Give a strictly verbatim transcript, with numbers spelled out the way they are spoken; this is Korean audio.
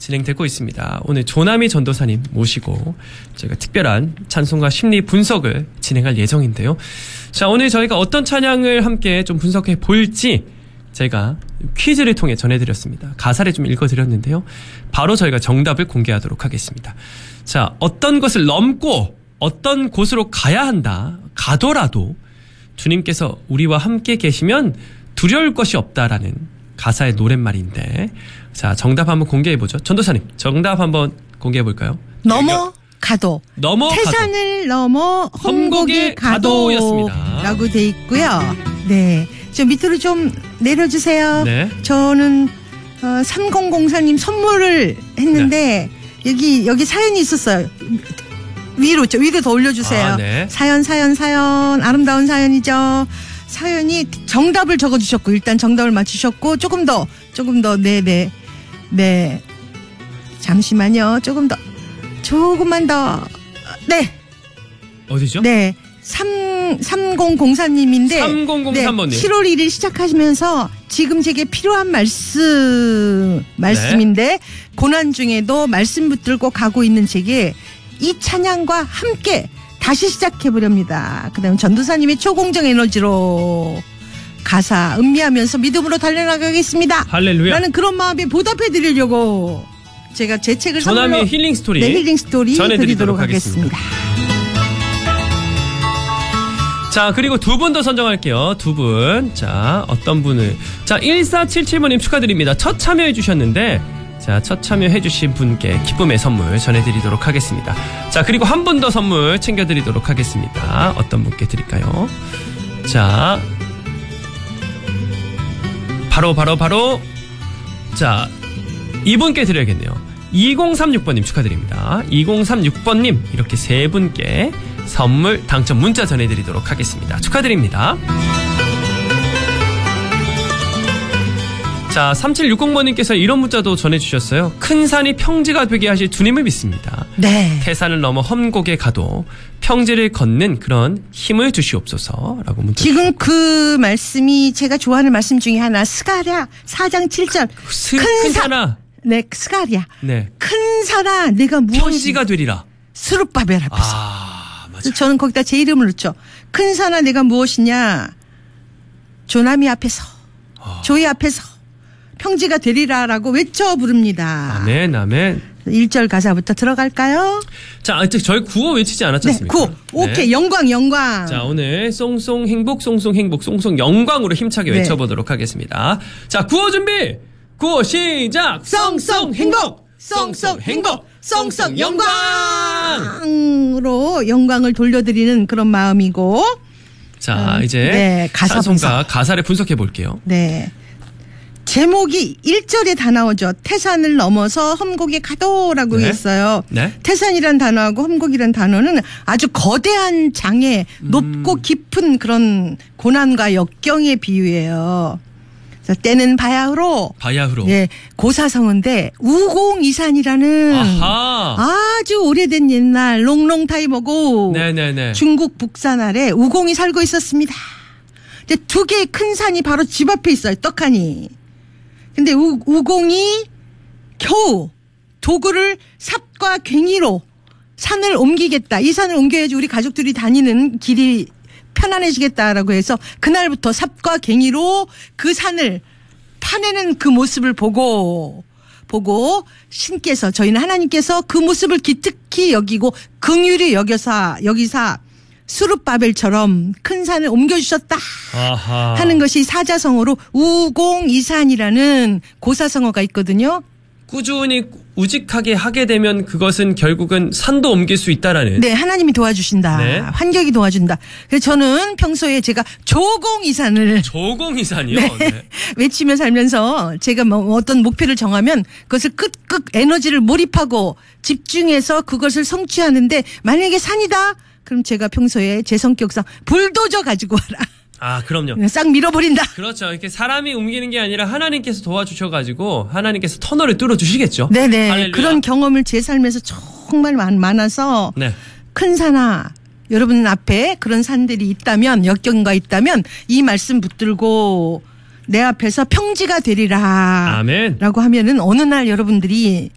진행되고 있습니다. 오늘 조남희 전도사님 모시고 저희가 특별한 찬송가 심리 분석을 진행할 예정인데요. 자, 오늘 저희가 어떤 찬양을 함께 좀 분석해 볼지 제가 퀴즈를 통해 전해드렸습니다. 가사를 좀 읽어드렸는데요. 바로 저희가 정답을 공개하도록 하겠습니다. 자, 어떤 것을 넘고 어떤 곳으로 가야 한다. 가더라도 주님께서 우리와 함께 계시면 두려울 것이 없다라는 가사의 노랫말인데, 자, 정답 한번 공개해보죠. 전도사님, 정답 한번 공개해볼까요? 넘어가도. 넘어 태산을 넘어 험곡의 가도였습니다. 라고 돼 있고요. 네. 저 밑으로 좀 내려주세요. 네. 저는 어, 삼공공사님 선물을 했는데 네. 여기 여기 사연이 있었어요. 위로 위로 더 올려주세요. 아, 네. 사연 사연 사연 아름다운 사연이죠. 사연이 정답을 적어주셨고 일단 정답을 맞추셨고 조금 더 조금 더 네네 네 잠시만요. 조금 더 조금만 더 네 어디죠? 네. 삼공공사님인데 삼공공삼 번님. 네, 칠월 일일 시작하시면서 지금 제게 필요한 말씀 말씀인데 네. 고난 중에도 말씀 붙들고 가고 있는 제게 이 찬양과 함께 다시 시작해보렵니다. 그 다음에 전도사님의 초공정 에너지로 가사 음미하면서 믿음으로 달려나가겠습니다. 할렐루야. 라는 그런 마음에 보답해드리려고 제가 제 책을 조남희의 힐링 스토리, 네, 힐링 스토리 전해드리도록 드리도록 하겠습니다. 하겠습니다. 자, 그리고 두 분 더 선정할게요. 두 분. 자, 어떤 분을. 자, 일사칠칠 번님 축하드립니다. 첫 참여해 주셨는데, 자, 첫 참여해 주신 분께 기쁨의 선물 전해드리도록 하겠습니다. 자, 그리고 한 분 더 선물 챙겨드리도록 하겠습니다. 어떤 분께 드릴까요? 자, 바로, 바로, 바로. 자, 이분께 드려야겠네요. 이공삼육 번님 축하드립니다. 이공삼육 번님, 이렇게 세 분께 선물 당첨 문자 전해드리도록 하겠습니다. 축하드립니다. 자, 삼칠육공 번님께서 이런 문자도 전해주셨어요. 큰 산이 평지가 되게 하실 주님을 믿습니다. 네. 태산을 넘어 험곡에 가도 평지를 걷는 그런 힘을 주시옵소서라고 문자. 지금 그 말씀이 제가 좋아하는 말씀 중에 하나, 스가랴 사 장 칠 절. 스, 큰 산아. 네, 스가랴. 네. 큰 산아, 내가 무엇이 평지가 되리라. 스룹바벨 앞에서. 아, 맞아요. 저는 거기다 제 이름을 넣죠. 큰 산아, 내가 무엇이냐? 조남이 앞에서, 아. 조이 앞에서 평지가 되리라라고 외쳐 부릅니다. 아멘, 아멘. 일 절 가사부터 들어갈까요? 자, 저희 구호 외치지 않았지 않습니까? 네, 구호. 오케이, 네. 영광, 영광. 자, 오늘 송송 행복, 송송 행복, 송송 영광으로 힘차게 네. 외쳐보도록 하겠습니다. 자, 구호 준비! 구호 시작! 송송 행복! 송송 행복! 송송 영광으로 영광을 돌려드리는 그런 마음이고. 자, 음, 이제 네, 가사 찬송가 분석. 가사를 분석해 볼게요. 네. 제목이 일 절에 다 나오죠. 태산을 넘어서 험곡에 가도라고 네. 했어요. 네. 태산이란 단어하고 험곡이란 단어는 아주 거대한 장애, 음. 높고 깊은 그런 고난과 역경의 비유예요. 때는 바야흐로, 바야흐로. 예, 고사성어인데 우공이산이라는 아하. 아주 오래된 옛날 롱롱타임어고 네네네. 중국 북산 아래 우공이 살고 있었습니다. 이제 두 개의 큰 산이 바로 집 앞에 있어요. 떡하니. 근데 우, 우공이 겨우 도구를 삽과 괭이로 산을 옮기겠다. 이 산을 옮겨야지 우리 가족들이 다니는 길이 편안해지겠다라고 해서 그날부터 삽과 괭이로 그 산을 파내는 그 모습을 보고 보고 신께서 저희는 하나님께서 그 모습을 기특히 여기고 긍휼히 여겨서 여기사 수룹바벨처럼 큰 산을 옮겨주셨다 아하. 하는 것이 사자성어로 우공이산이라는 고사성어가 있거든요. 꾸준히 우직하게 하게 되면 그것은 결국은 산도 옮길 수 있다라는. 네, 하나님이 도와주신다. 네. 환경이 도와준다. 그래서 저는 평소에 제가 조공이산을 조공이산이요. 네. 네. 외치며 살면서 제가 뭐 어떤 목표를 정하면 그것을 끝끝 에너지를 몰입하고 집중해서 그것을 성취하는데 만약에 산이다. 그럼 제가 평소에 제 성격상 불도저 가지고 와라. 아, 그럼요. 싹 밀어버린다. 그렇죠. 이렇게 사람이 옮기는 게 아니라 하나님께서 도와주셔가지고 하나님께서 터널을 뚫어주시겠죠. 네네. 할렐루야. 그런 경험을 제 삶에서 정말 많아서 네. 큰 산아 여러분 앞에 그런 산들이 있다면 역경과 있다면 이 말씀 붙들고 내 앞에서 평지가 되리라 아멘. 라고 하면은 어느 날 여러분들이